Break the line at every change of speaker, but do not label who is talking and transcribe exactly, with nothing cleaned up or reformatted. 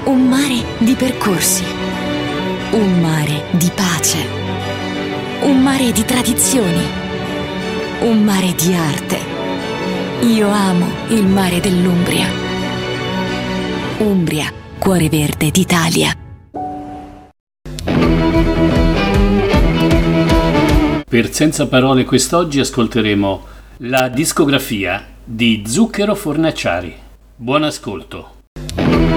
Un mare di percorsi, un mare di pace, un mare di tradizioni, un mare di arte. Io amo il mare dell'Umbria. Umbria, cuore verde d'Italia.
Per Senza Parole quest'oggi ascolteremo la discografia di Zucchero Fornaciari. Buon ascolto.